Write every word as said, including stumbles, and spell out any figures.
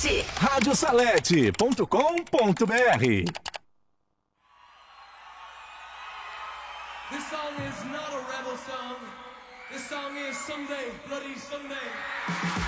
Salete. rádio salete ponto com ponto br. This song is not a rebel song. This song is Someday, Bloody Someday.